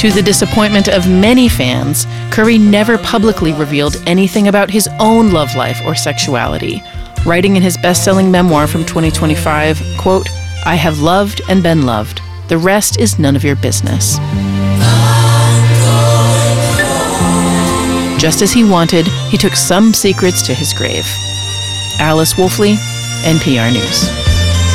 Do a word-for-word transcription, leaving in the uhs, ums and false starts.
To the disappointment of many fans, Curry never publicly revealed anything about his own love life or sexuality, writing in his best-selling memoir from twenty twenty-five, quote, "I have loved and been loved. The rest is none of your business." Just as he wanted, he took some secrets to his grave. Alice Wolfley, N P R News.